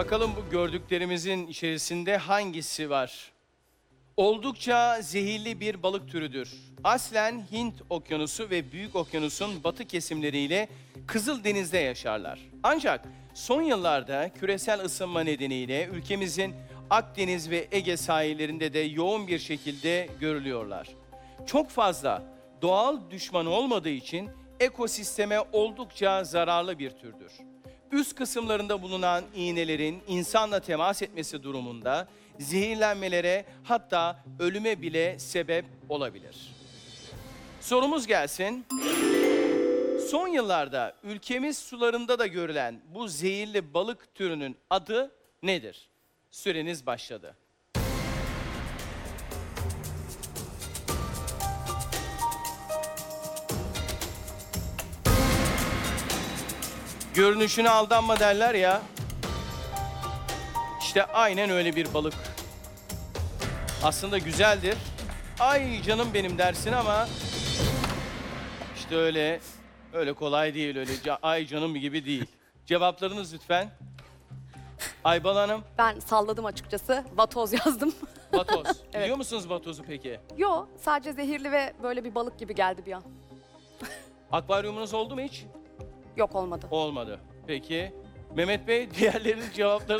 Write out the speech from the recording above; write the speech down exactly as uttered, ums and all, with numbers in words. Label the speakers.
Speaker 1: Bakalım bu gördüklerimizin içerisinde hangisi var? Oldukça zehirli bir balık türüdür. Aslen Hint Okyanusu ve Büyük Okyanus'un batı kesimleriyle Kızıldeniz'de yaşarlar. Ancak son yıllarda küresel ısınma nedeniyle ülkemizin Akdeniz ve Ege sahillerinde de yoğun bir şekilde görülüyorlar. Çok fazla doğal düşmanı olmadığı için ekosisteme oldukça zararlı bir türdür. Üst kısımlarında bulunan iğnelerin insanla temas etmesi durumunda zehirlenmelere hatta ölüme bile sebep olabilir. Sorumuz gelsin. Son yıllarda ülkemiz sularında da görülen bu zehirli balık türünün adı nedir? Süreniz başladı. Görünüşüne aldanma derler ya. İşte aynen öyle bir balık. Aslında güzeldir. Ay canım benim dersin ama işte öyle öyle kolay değil, öyle ca- ay canım gibi değil. Cevaplarınız lütfen. Aybal Hanım,
Speaker 2: Ben salladım açıkçası. Vatoz yazdım.
Speaker 1: vatoz.
Speaker 2: Evet.
Speaker 1: Biliyor musunuz vatozu peki?
Speaker 2: Yo, sadece zehirli ve böyle bir balık gibi geldi bir an.
Speaker 1: Akvaryumunuz oldu mu hiç?
Speaker 2: Yok olmadı.
Speaker 1: Olmadı. Peki. Mehmet Bey, diğerlerinin cevapları